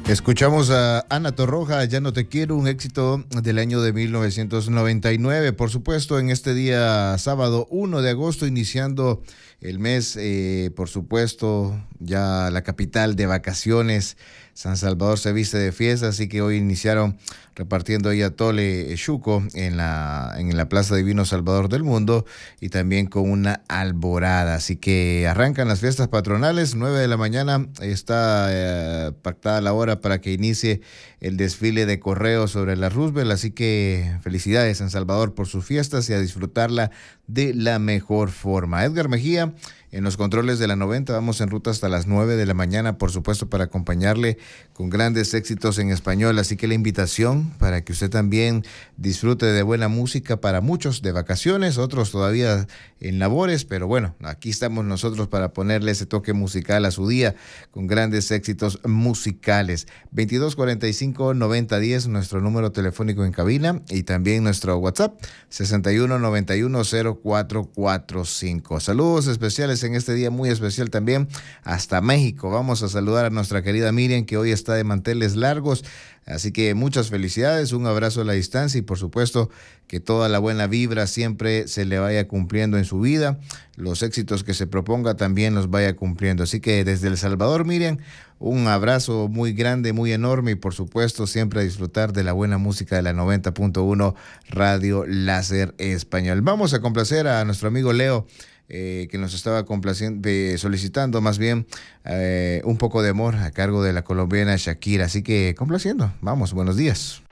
Escuchamos a Ana Torroja, Ya no te quiero, un éxito del año de 1999. Por supuesto, en este día sábado 1 de agosto, iniciando el mes, por supuesto, ya la capital de vacaciones, San Salvador se viste de fiesta, así que hoy iniciaron repartiendo ahí atole chuco en la Plaza Divino Salvador del Mundo y también con una alborada. Así que arrancan las fiestas patronales, 9 de la mañana está pactada la hora para que inicie el desfile de correo sobre la Roosevelt. Así que felicidades San Salvador por sus fiestas y a disfrutarla de la mejor forma. Edgar Mejía en los controles de la 90, vamos en ruta hasta las 9 de la mañana, por supuesto, para acompañarle con grandes éxitos en español. Así que la invitación para que usted también disfrute de buena música, para muchos de vacaciones, otros todavía en labores, pero bueno, aquí estamos nosotros para ponerle ese toque musical a su día con grandes éxitos musicales. 2245-9010, nuestro número telefónico en cabina, y también nuestro WhatsApp 61910445. Saludos especiales en este día muy especial también hasta México. Vamos a saludar a nuestra querida Miriam, que hoy está de manteles largos, así que muchas felicidades, un abrazo a la distancia y por supuesto que toda la buena vibra siempre se le vaya cumpliendo en su vida, los éxitos que se proponga también los vaya cumpliendo. Así que desde El Salvador, Miriam, un abrazo muy grande, muy enorme, y por supuesto siempre a disfrutar de la buena música de la 90.1 Radio Láser Español. Vamos a complacer a nuestro amigo Leo, que nos estaba solicitando más bien un poco de amor a cargo de la colombiana Shakira. Así que complaciendo, vamos, buenos días.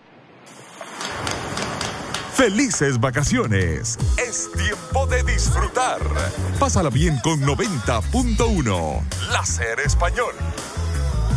Felices vacaciones. Es tiempo de disfrutar. Pásala bien con 90.1 Láser Español.